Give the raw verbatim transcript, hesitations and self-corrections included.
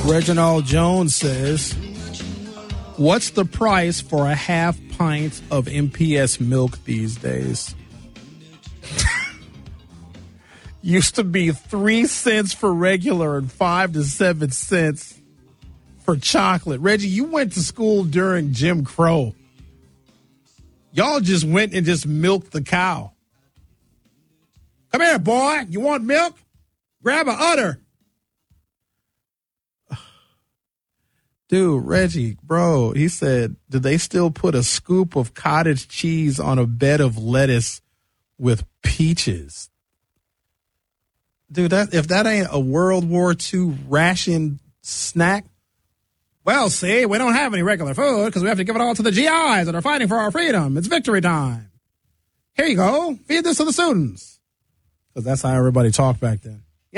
Reginald Jones says, what's the price for a half pint of M P S milk these days? Used to be three cents for regular and five to seven cents for chocolate. Reggie, you went to school during Jim Crow. Y'all just went and just milked the cow. Come here, boy. You want milk? Grab a udder. Dude, Reggie, bro, he said, did they still put a scoop of cottage cheese on a bed of lettuce with peaches? Dude, that if that ain't a World War Two ration snack. Well, see, we don't have any regular food because we have to give it all to the G Is that are fighting for our freedom. It's victory time. Here you go. Feed this to the students. Because that's how everybody talked back then.